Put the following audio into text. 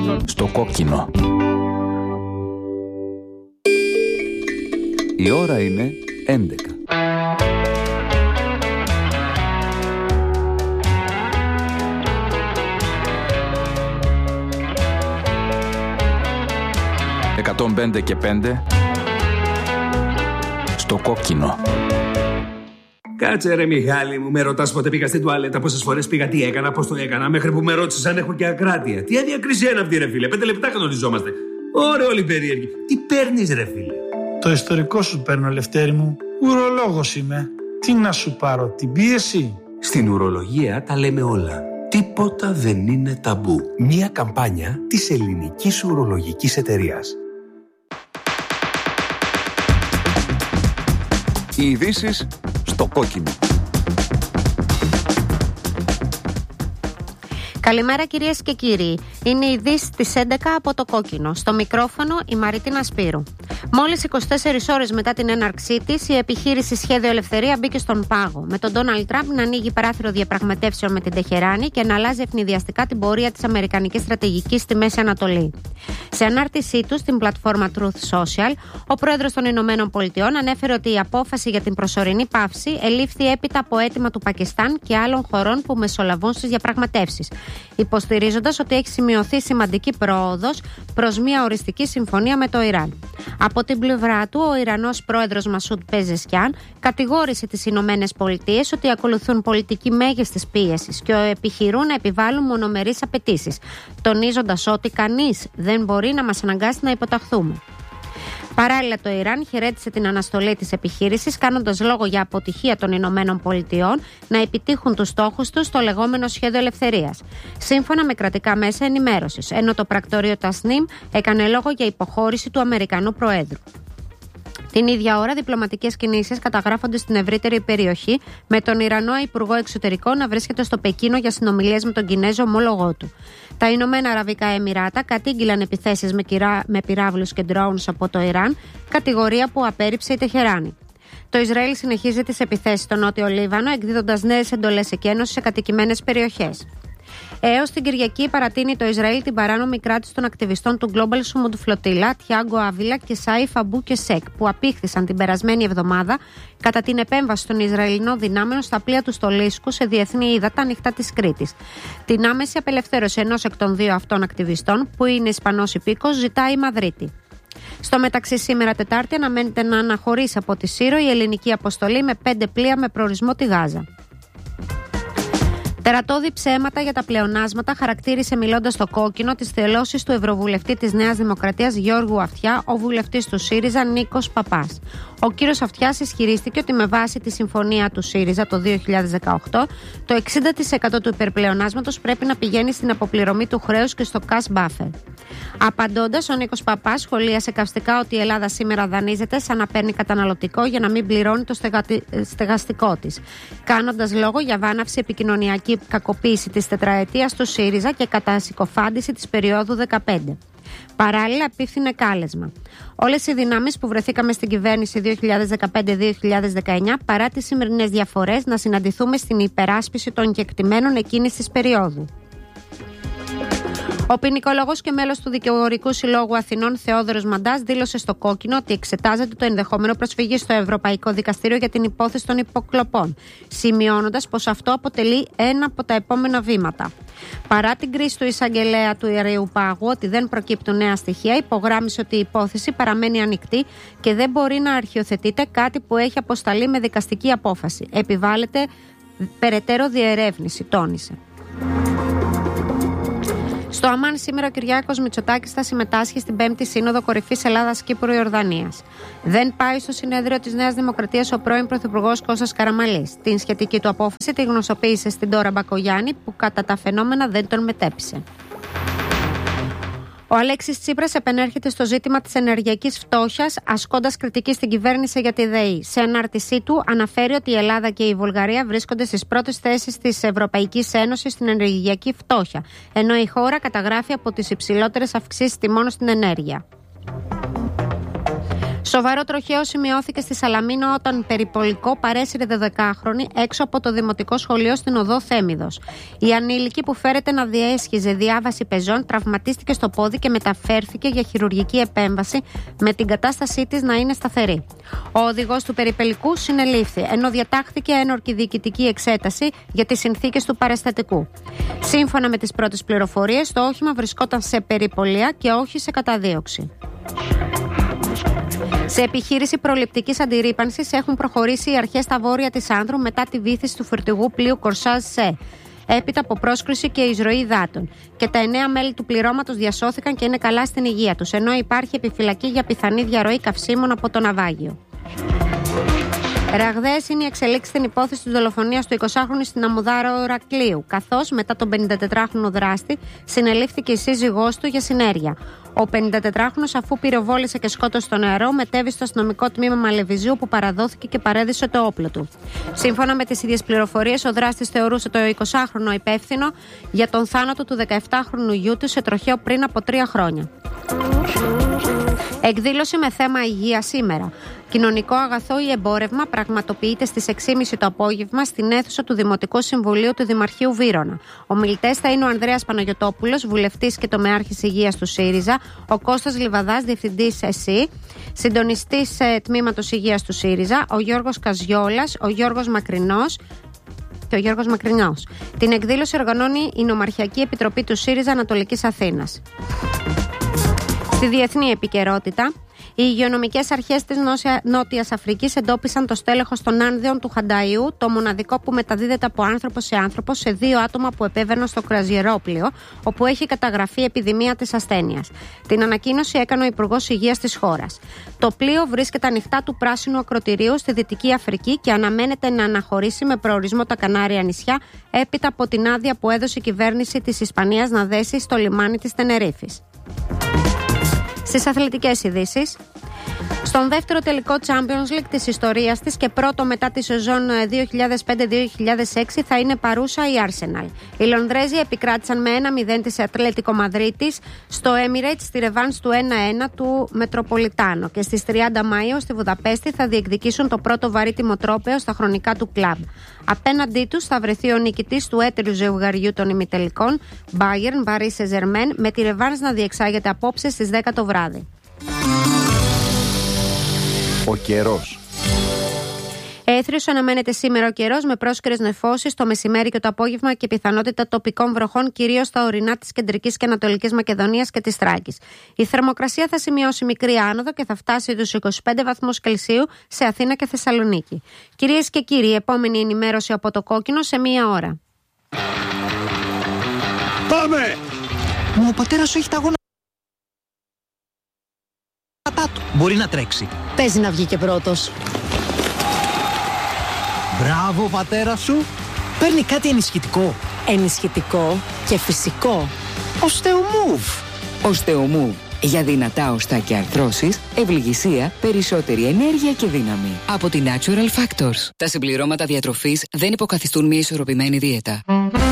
Στο κόκκινο. Η ώρα είναι 11. «105 και 5» στο κόκκινο. Κάτσε ρε Μιχάλη μου, με ρωτάς πότε πήγα στην τουαλέτα, πόσες φορές πήγα, τι έκανα, πώς το έκανα, μέχρι που με ρώτησες αν έχω και ακράτεια. Τι αδιακρισία είναι αυτή ρε φίλε, 5 λεπτά γνωριζόμαστε. Ωραία όλοι περίεργοι. Τι παίρνεις ρε φίλε? Το ιστορικό σου παίρνω, Λευτέρη μου. Ουρολόγος είμαι. Τι να σου πάρω, την πίεση? Στην ουρολογία τα λέμε όλα. Τίποτα δεν είναι ταμπού. Μια καμπάνια της Ελληνικής Ουρολογικής Εταιρείας. Οι ειδήσεις στο κόκκινο. Καλημέρα κυρίες και κύριοι. Είναι οι ειδήσεις της 11 από το κόκκινο. Στο μικρόφωνο η Μαρίτινα Σπύρου. Μόλις 24 ώρες μετά την έναρξή της, η επιχείρηση Σχέδιο Ελευθερία μπήκε στον πάγο. Με τον Ντόναλντ Τραμπ να ανοίγει παράθυρο διαπραγματεύσεων με την Τεχεράνη και να αλλάζει ευνηδιαστικά την πορεία της αμερικανικής στρατηγικής στη Μέση Ανατολή. Σε ανάρτησή του στην πλατφόρμα Truth Social, ο πρόεδρος των Ηνωμένων Πολιτειών ανέφερε ότι η απόφαση για την προσωρινή παύση ελήφθη έπειτα από αίτημα του Πακιστάν και άλλων χωρών που μεσολαβούν στις διαπραγματεύσεις, υποστηρίζοντας ότι έχει σημειωθεί σημαντική πρόοδος προς μια οριστική συμφωνία με το Ιράν. Από την πλευρά του, ο Ιρανός πρόεδρος Μασούντ Πεζεσκιάν κατηγόρησε τις Ηνωμένες Πολιτείες ότι ακολουθούν πολιτική μέγιστης πίεσης και επιχειρούν να επιβάλλουν μονομερείς απαιτήσεις, τονίζοντας ότι κανείς δεν μπορεί να μας αναγκάσει να υποταχθούμε. Παράλληλα, το Ιράν χαιρέτησε την αναστολή της επιχείρησης, κάνοντας λόγο για αποτυχία των Ηνωμένων Πολιτειών να επιτύχουν τους στόχους τους στο λεγόμενο Σχέδιο Ελευθερίας, σύμφωνα με κρατικά μέσα ενημέρωσης, ενώ το πρακτορείο Τασνίμ έκανε λόγο για υποχώρηση του Αμερικανού Προέδρου. Την ίδια ώρα, διπλωματικές κινήσεις καταγράφονται στην ευρύτερη περιοχή, με τον Ιρανό Υπουργό Εξωτερικών να βρίσκεται στο Πεκίνο για συνομιλίες με τον Κινέζο ομόλογό του. Τα Ηνωμένα Αραβικά Εμιράτα κατήγγειλαν επιθέσεις με πυράβλους και drones από το Ιράν, κατηγορία που απέρριψε η Τεχεράνη. Το Ισραήλ συνεχίζει τις επιθέσεις στο Νότιο Λίβανο, εκδίδοντας νέες εντολές εκένωσης σε κατοικημένες περιοχές. Έως την Κυριακή παρατείνει το Ισραήλ την παράνομη κράτηση των ακτιβιστών του Global Summit Φλωτήλα, Τιάγκο Άβιλα και Σαΐφ Αμπού Κεσέκ, που απήχθησαν την περασμένη εβδομάδα κατά την επέμβαση των Ισραηλινών δυνάμεων στα πλοία του Στολίσκου σε διεθνή ύδατα ανοιχτά της Κρήτης. Την άμεση απελευθέρωση ενός εκ των δύο αυτών ακτιβιστών, που είναι Ισπανός υπήκος, ζητάει η Μαδρίτη. Στο μεταξύ, σήμερα Τετάρτη αναμένεται να αναχωρήσει από τη Σύρο η ελληνική αποστολή με 5 πλοία με προορισμό τη Γάζα. Τερατώδη ψέματα για τα πλεονάσματα χαρακτήρισε, μιλώντας στο κόκκινο, τις δηλώσεις του Ευρωβουλευτή της Νέας Δημοκρατίας Γιώργου Αυτιά, ο βουλευτής του ΣΥΡΙΖΑ Νίκος Παπάς. Ο κύριος Αυτιάς ισχυρίστηκε ότι με βάση τη συμφωνία του ΣΥΡΙΖΑ το 2018, το 60% του υπερπλεονάσματος πρέπει να πηγαίνει στην αποπληρωμή του χρέους και στο cash buffer. Απαντώντας, ο Νίκος Παπάς σχολίασε καυστικά ότι η Ελλάδα σήμερα δανείζεται σαν να παίρνει καταναλωτικό για να μην πληρώνει το στεγαστικό της, κάνοντας λόγο για βάναυση επικοινωνιακή κακοποίηση της τετραετίας του ΣΥΡΙΖΑ και κατασυκοφάντηση της περίοδου 15. Παράλληλα, απίφθινε κάλεσμα. Όλες οι δυνάμεις που βρεθήκαμε στην κυβέρνηση 2015-2019, παρά τις σημερινές διαφορές, να συναντηθούμε στην υπεράσπιση των κεκτημένων εκείνης της περίοδου. Ο ποινικολόγος και μέλος του Δικηγορικού Συλλόγου Αθηνών Θεόδωρος Μαντάς δήλωσε στο κόκκινο ότι εξετάζεται το ενδεχόμενο προσφυγή στο Ευρωπαϊκό Δικαστήριο για την υπόθεση των υποκλοπών, σημειώνοντας πως αυτό αποτελεί ένα από τα επόμενα βήματα. Παρά την κρίση του εισαγγελέα του Ιερείου Πάγου ότι δεν προκύπτουν νέα στοιχεία, υπογράμμισε ότι η υπόθεση παραμένει ανοιχτή και δεν μπορεί να αρχιοθετείται, κάτι που έχει αποσταλεί με δικαστική απόφαση. Επιβάλλεται περαιτέρω διερεύνηση, τόνισε. Στο Αμάν σήμερα ο Κυριάκος Μητσοτάκης θα συμμετάσχει στην 5η Σύνοδο Κορυφής Ελλάδας-Κύπρου-Ιορδανίας. Δεν πάει στο συνέδριο της Νέας Δημοκρατίας ο πρώην Πρωθυπουργός Κώστας Καραμανλής. Την σχετική του απόφαση τη γνωστοποίησε στην Ντόρα Μπακογιάννη, που κατά τα φαινόμενα δεν τον μετέπεισε. Ο Αλέξης Τσίπρας επενέρχεται στο ζήτημα της ενεργειακής φτώχειας, ασκώντας κριτική στην κυβέρνηση για τη ΔΕΗ. Σε ανάρτησή του αναφέρει ότι η Ελλάδα και η Βουλγαρία βρίσκονται στις πρώτες θέσεις της Ευρωπαϊκής Ένωσης στην ενεργειακή φτώχεια, ενώ η χώρα καταγράφει από τις υψηλότερες αυξήσεις τιμών στην ενέργεια. Σοβαρό τροχαίο σημειώθηκε στη Σαλαμίνα όταν περιπολικό παρέσυρε 12χρονη έξω από το δημοτικό σχολείο στην οδό Θέμιδος. Η ανήλικη, που φέρεται να διέσχιζε διάβαση πεζών, τραυματίστηκε στο πόδι και μεταφέρθηκε για χειρουργική επέμβαση, με την κατάστασή της να είναι σταθερή. Ο οδηγός του περιπολικού συνελήφθη, ενώ διατάχθηκε ένορκη διοικητική εξέταση για τις συνθήκες του παραστατικού. Σύμφωνα με τις πρώτες πληροφορίες, το όχημα βρισκόταν σε περιπολία και όχι σε καταδίωξη. Σε επιχείρηση προληπτικής αντιρρύπανσης έχουν προχωρήσει οι αρχές στα βόρεια της Άνδρου μετά τη βύθιση του φορτηγού πλοίου Κορσάζ ΣΕ, έπειτα από πρόσκρουση και εισρωή υδάτων. Και τα 9 μέλη του πληρώματος διασώθηκαν και είναι καλά στην υγεία τους, ενώ υπάρχει επιφυλακή για πιθανή διαρροή καυσίμων από το ναυάγιο. Ραγδαίες είναι οι εξελίξεις στην υπόθεση της δολοφονίας του 20χρονου στην Αμμουδάρα Ηρακλείου, καθώς μετά τον 54χρονο δράστη συνελήφθηκε η σύζυγός του για συνέργεια. Ο 54χρονος, αφού πυροβόλησε και σκότωσε το νεαρό, μετέβη στο αστυνομικό τμήμα Μαλεβιζίου, που παραδόθηκε και παρέδεισε το όπλο του. Σύμφωνα με τις ίδιες πληροφορίες, ο δράστης θεωρούσε το 20χρονο υπεύθυνο για τον θάνατο του 17χρονου γιού του σε τροχαίο πριν από 3 χρόνια. Εκδήλωση με θέμα υγεία σήμερα. Κοινωνικό αγαθό ή εμπόρευμα πραγματοποιείται στις 6.30 το απόγευμα στην αίθουσα του Δημοτικού Συμβουλίου του Δημαρχείου Βύρωνα. Ομιλητές θα είναι ο Ανδρέας Παναγιωτόπουλος, βουλευτής και τομεάρχης υγείας του ΣΥΡΙΖΑ, ο Κώστας Λιβαδάς, διευθυντής ΕΣΥ, συντονιστής τμήματος υγείας του ΣΥΡΙΖΑ, ο Γιώργος Καζιόλας, ο Γιώργος Μακρινός και ο Γιώργος Μακρινός. Την εκδήλωση οργανώνει η Νομαρχιακή Επιτροπή του ΣΥΡΙΖΑ Ανατολικής Αθήνας. Στη διεθνή επικαιρότητα, οι υγειονομικές αρχές της Νότιας Αφρικής εντόπισαν το στέλεχος των Άνδεων του Χανταϊού, το μοναδικό που μεταδίδεται από άνθρωπο σε άνθρωπο, σε 2 άτομα που επέβαιναν στο κρουαζιερόπλοιο, όπου έχει καταγραφεί επιδημία της ασθένειας. Την ανακοίνωση έκανε ο Υπουργός Υγείας της χώρας. Το πλοίο βρίσκεται ανοιχτά του πράσινου ακρωτηρίου στη Δυτική Αφρική και αναμένεται να αναχωρήσει με προορισμό τα Κανάρια νησιά, έπειτα από την άδεια που έδωσε η κυβέρνηση της Ισπανίας να δέσει στο λιμάνι της Τενερίφης. Στις αθλητικές ειδήσεις, στον δεύτερο τελικό Champions League της ιστορίας της και πρώτο μετά τη σεζόν 2005-2006 θα είναι παρούσα η Arsenal. Οι Λονδρέζοι επικράτησαν με 1-0 της Ατλέτικο Μαδρίτης στο Emirates στη ρεβάνς του 1-1 του Μετροπολιτάνο, και στις 30 Μαΐου στη Βουδαπέστη θα διεκδικήσουν το πρώτο βαρύτιμο τρόπαιο στα χρονικά του κλαμπ. Απέναντί τους θα βρεθεί ο νικητής του έτερου ζευγαριού των ημιτελικών, Bayern Paris Saint-Germain, με τη ρεβάνς να διεξάγεται απόψε στις 10 το βράδυ. Ο καιρός. Έθριος αναμένεται σήμερα ο καιρός, με πρόσκαιρες νεφώσεις το μεσημέρι και το απόγευμα και πιθανότητα τοπικών βροχών, κυρίως στα ορεινά της κεντρικής και ανατολικής Μακεδονίας και της Θράκης. Η θερμοκρασία θα σημειώσει μικρή άνοδο και θα φτάσει τους 25 βαθμούς Κελσίου σε Αθήνα και Θεσσαλονίκη. Κυρίες και κύριοι, η επόμενη ενημέρωση από το Κόκκινο σε 1 ώρα. Πάμε! Ο πατέρας σου έχει τα γόνατα του. Μπορεί να τρέξει. Παίζει να βγει και πρώτος. Μπράβο, πατέρα σου. Παίρνει κάτι ενισχυτικό. Ενισχυτικό και φυσικό. Osteomove. Osteomove. Για δυνατά οστά και αρθρώσεις, ευληγησία, περισσότερη ενέργεια και δύναμη. Από τη Natural Factors. Τα συμπληρώματα διατροφής δεν υποκαθιστούν μια ισορροπημένη δίαιτα.